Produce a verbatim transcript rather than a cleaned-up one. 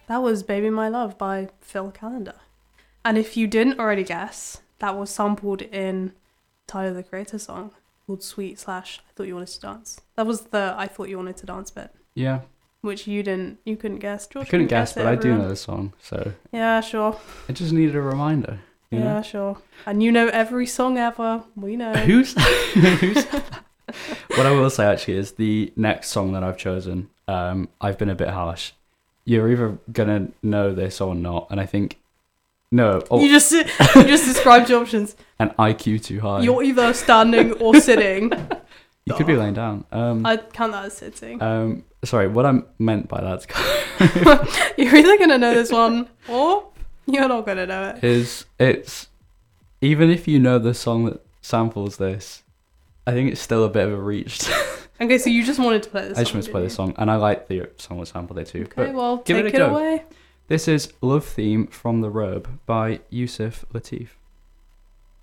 That was Baby My Love by Phil Calendar. And if you didn't already guess, that was sampled in Tyler the Creator song called Sweet slash I Thought You Wanted to Dance. That was the I Thought You Wanted to Dance bit. Yeah. Which you didn't, you couldn't guess. George I couldn't guess, guess but it, I do everyone. know the song, so. Yeah, sure. I just needed a reminder. You yeah, know? sure. And you know every song ever. We know. Who's? Who's? What I will say actually is the next song that I've chosen, um, I've been a bit harsh. You're either going to know this or not, and I think. No. Oh, You just you just described your options. an I Q too high. You're either standing or sitting. You could be laying down. Um, I'd count that as sitting. um, sorry, what I meant by that You're either going to know this one or you're not going to know it. is it's even if you know the song that samples this, I think it's still a bit of a reach. Okay, so you just wanted to play this I just song, want to play didn't this song, and I like the song that sampled it too. you? Okay, But well, give take it it, a go. away. This is Love Theme from The Robe by Yusuf Lateef.